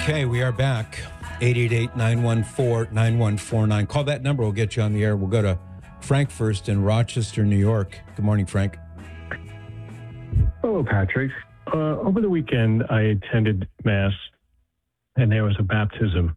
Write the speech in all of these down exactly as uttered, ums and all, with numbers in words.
Okay, we are back. eight eight eight, nine one four, nine one four nine. Call that number. We'll get you on the air. We'll go to Frank first in Rochester, New York. Good morning, Frank. Hello, Patrick. Uh, over the weekend, I attended Mass, and there was a baptism.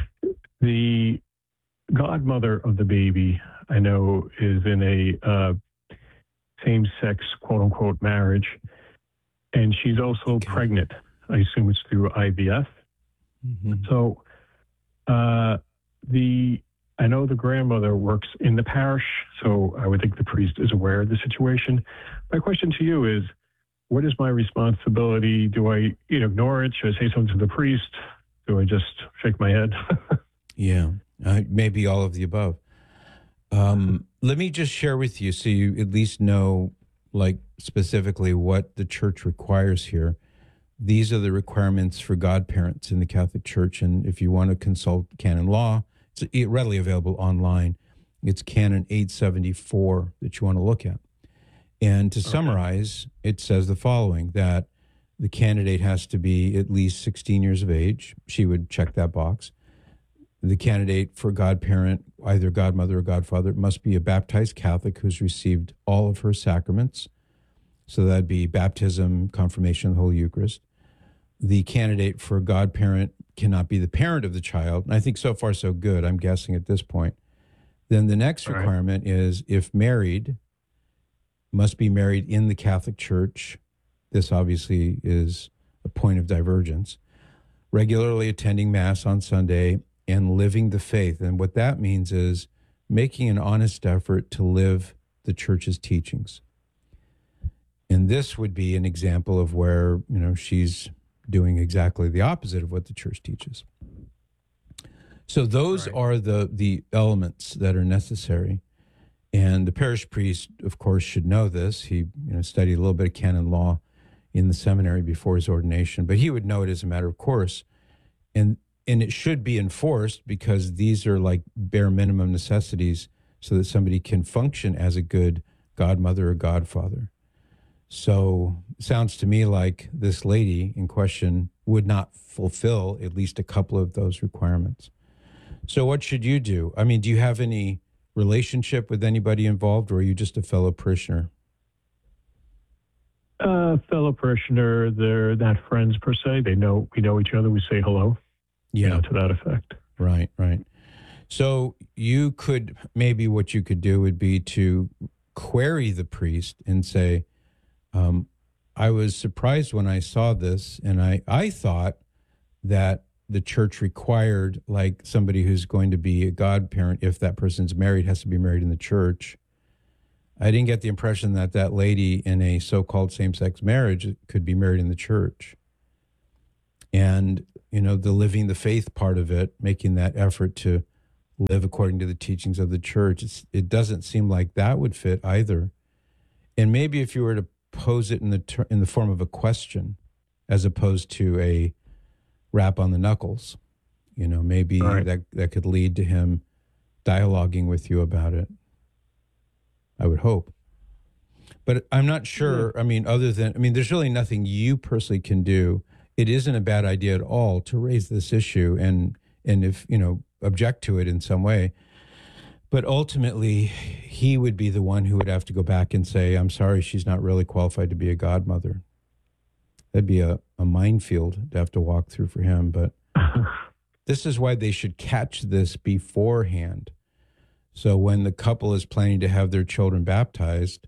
The godmother of the baby, I know, is in a uh, same-sex, quote-unquote, marriage, and she's also Okay. pregnant. I assume it's through I V F. Mm-hmm. So uh, the I know the grandmother works in the parish, so I would think the priest is aware of the situation. My question to you is, what is my responsibility? Do I you know, ignore it? Should I say something to the priest? Do I just shake my head? Yeah, uh, maybe all of the above. Um, let me just share with you so you at least know, like, specifically what the church requires here. These are the requirements for godparents in the Catholic Church, and if you want to consult canon law, it's readily available online. It's Canon eight seventy-four that you want to look at. And to Okay. summarize, it says the following, that the candidate has to be at least sixteen years of age. She would check that box. The candidate for godparent, either godmother or godfather, must be a baptized Catholic who's received all of her sacraments. So that'd be baptism, confirmation, the Holy Eucharist. The candidate for godparent cannot be the parent of the child. And I think so far so good, I'm guessing at this point. Then the next All right. requirement is, if married, must be married in the Catholic Church. This obviously is a point of divergence. Regularly attending Mass on Sunday and living the faith. And what that means is making an honest effort to live the church's teachings. And this would be an example of where, you know, she's doing exactly the opposite of what the church teaches. So those Right. are the the elements that are necessary. And the parish priest, of course, should know this. He, you know, studied a little bit of canon law in the seminary before his ordination, but he would know it as a matter of course. And and it should be enforced, because these are like bare minimum necessities so that somebody can function as a good godmother or godfather. So it sounds to me like this lady in question would not fulfill at least a couple of those requirements. So what should you do? I mean, do you have any relationship with anybody involved, or are you just a fellow parishioner? Uh, fellow parishioner, they're not friends per se. They know we know each other. We say hello. You know, to that effect. Right, right. So you could, maybe what you could do would be to query the priest and say, um, I was surprised when I saw this, and I, I thought that the church required, like, somebody who's going to be a godparent, if that person's married, has to be married in the church. I didn't get the impression that that lady in a so-called same-sex marriage could be married in the church. And, you know, the living the faith part of it, making that effort to live according to the teachings of the church, it's, it doesn't seem like that would fit either. And maybe if you were to pose it in the ter- in the form of a question, as opposed to a rap on the knuckles, you know, maybe Right. that, that could lead to him dialoguing with you about it. I would hope. But I'm not sure. I mean, other than, I mean, there's really nothing you personally can do. It isn't a bad idea at all to raise this issue and, and if, you know, object to it in some way. But ultimately, he would be the one who would have to go back and say, I'm sorry, she's not really qualified to be a godmother. That'd be a, a minefield to have to walk through for him. But this is why they should catch this beforehand. So when the couple is planning to have their children baptized,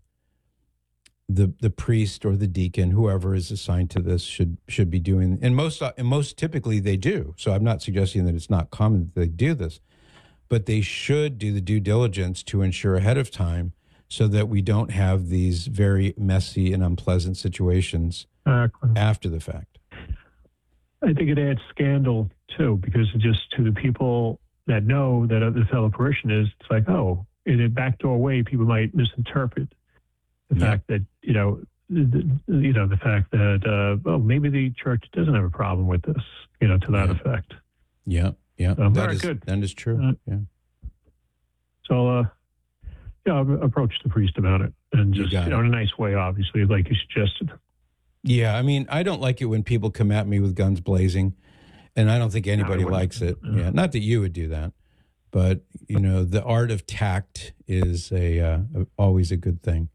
the the priest or the deacon, whoever is assigned to this, should should be doing, and most and most typically they do. So I'm not suggesting that it's not common that they do this, but they should do the due diligence to ensure ahead of time so that we don't have these very messy and unpleasant situations Exactly. after the fact. I think it adds scandal too, because it just to the people that know that the fellow parishioners, it's like, oh, in a backdoor way, people might misinterpret the Yeah. fact that, you know, the, you know, the fact that, uh, oh, maybe the church doesn't have a problem with this, you know, to that Yeah. effect. Yeah, yeah, Um, that very is good. that is true. Uh, yeah, So, uh, yeah, I'll approach the priest about it, and You just, got you know, it. in a nice way, obviously, like you suggested. yeah. I mean, I don't like it when people come at me with guns blazing. And I don't think anybody No, likes it. yeah. Yeah, not that you would do that, but you know, the art of tact is a, uh, a always a good thing.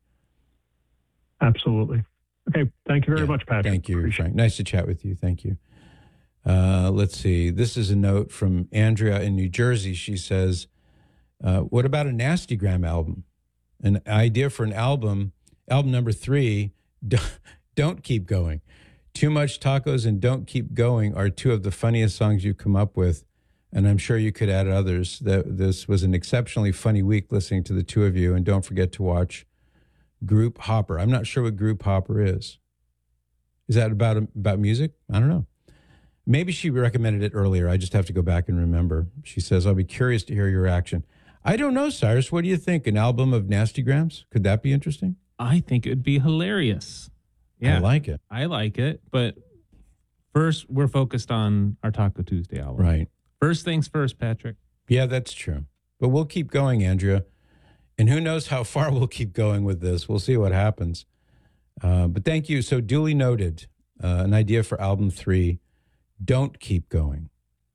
Absolutely. Okay. Thank you very Yeah, much, Patrick. Thank you, Appreciate Frank. Nice to chat with you. Thank you. Uh, let's see. This is a note from Andrea in New Jersey. She says, uh, "What about a Nastygram album? An idea for an album, album number three. Don't keep going. Too much tacos and Don't Keep Going are two of the funniest songs you've come up with, and I'm sure you could add others. That this was an exceptionally funny week listening to the two of you, and don't forget to watch Group Hopper." I'm not sure what Group Hopper is. Is that about about music? I don't know. Maybe she recommended it earlier. I just have to go back and remember. She says, "I'll be curious to hear your reaction." I don't know, Cyrus. What do you think? An album of Nastygrams? Could that be interesting? I think it would be hilarious. Yeah, I like it. I like it. But first, we're focused on our Taco Tuesday album. Right. First things first, Patrick. Yeah, that's true. But we'll keep going, Andrea. And who knows how far we'll keep going with this. We'll see what happens. Uh, but thank you. So duly noted, uh, an idea for album three, Don't Keep Going.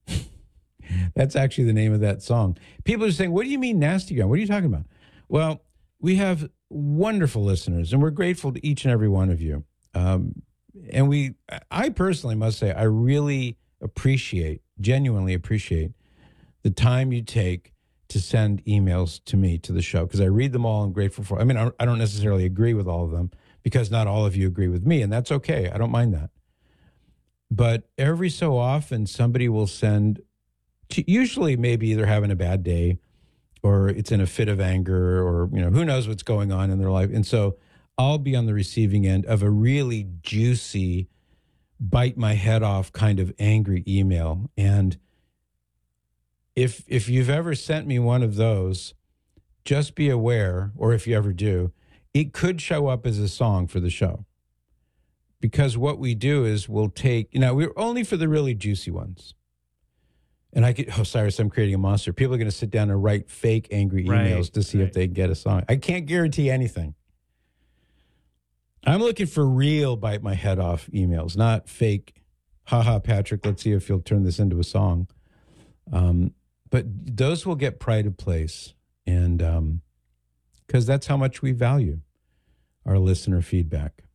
That's actually the name of that song. People are saying, what do you mean Nastygram? What are you talking about? Well, we have wonderful listeners, and we're grateful to each and every one of you. Um, and we, I personally must say, I really appreciate, genuinely appreciate the time you take to send emails to me, to the show, because I read them all. I'm grateful for. I mean, I I don't necessarily agree with all of them because not all of you agree with me, and that's okay. I don't mind that. But every so often, somebody will send, usually maybe either having a bad day or it's in a fit of anger or, you know, who knows what's going on in their life. And so I'll be on the receiving end of a really juicy, bite my head off kind of angry email. And if if you've ever sent me one of those, just be aware, or if you ever do, it could show up as a song for the show. Because what we do is we'll take, you know, we're only for the really juicy ones. And I could, oh, Cyrus, I'm creating a monster. People are going to sit down and write fake angry emails Right, to see right. if they get a song. I can't guarantee anything. I'm looking for real bite my head off emails, not fake, haha, Patrick, let's see if you'll turn this into a song. Um, but those will get pride of place. And um, because that's how much we value our listener feedback.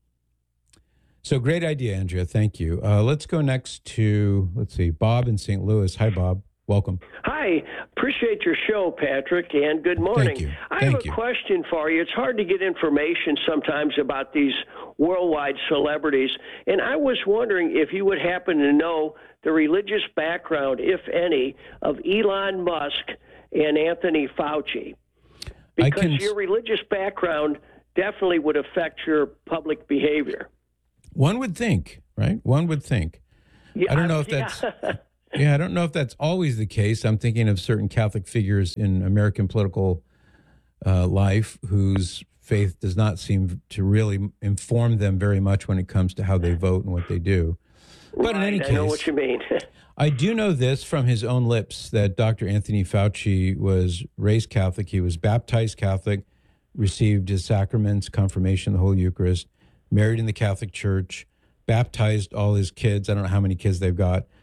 So great idea, Andrea. Thank you. Uh, let's go next to, let's see, Bob in Saint Louis. Hi, Bob. Welcome. Hi. Appreciate your show, Patrick, and good morning. Thank you. I Thank have a you. question for you. It's hard to get information sometimes about these worldwide celebrities, and I was wondering if you would happen to know the religious background, if any, of Elon Musk and Anthony Fauci. I Because can- your religious background definitely would affect your public behavior. One would think, right? One would think. Yeah, I don't know if yeah. that's, yeah, I don't know if that's always the case. I'm thinking of certain Catholic figures in American political uh, life whose faith does not seem to really inform them very much when it comes to how they vote and what they do. But in Right, any I know case, what you mean. I do know this from his own lips that Doctor Anthony Fauci was raised Catholic. He was baptized Catholic, received his sacraments, confirmation, the Holy Eucharist, married in the Catholic Church, baptized all his kids. I don't know how many kids they've got.